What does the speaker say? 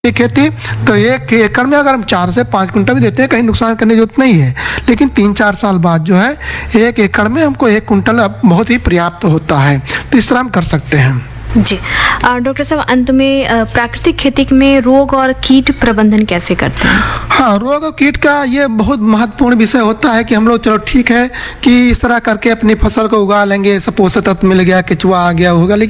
की खेती, तो 1 एकड़ में अगर हम 4 से 5 कुंटल भी देते हैं, कहीं नुकसान करने की जरूरत नहीं है। लेकिन 3-4 साल बाद जो है 1 एकड़ में हमको 1 कुंटल अब बहुत ही पर्याप्त होता है। तो इस तरह हम कर सकते हैं। जी डॉक्टर साहब, अंत में प्राकृतिक खेती में रोग और कीट प्रबंधन कैसे करते हैं? हाँ, रोग और कीट का ये बहुत महत्वपूर्ण विषय होता है कि हम लोग चलो ठीक है कि इस तरह करके अपनी फसल को उगा लेंगे, पोषक तत्व मिल गया, केचुआ आ गया होगा, लेकिन